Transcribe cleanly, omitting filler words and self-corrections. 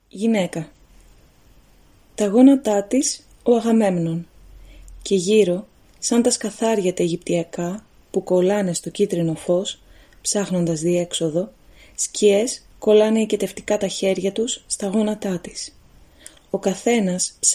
Γυναίκα. Τα γόνατά της ο Αγαμέμνων, και γύρω, σαν τα σκαθάρια τα Αιγυπτιακά που κολλάνε στο κίτρινο φως, ψάχνοντας διέξοδο, σκιές κολλάνε οικετευτικά τα χέρια τους στα γόνατά της. Ο καθένας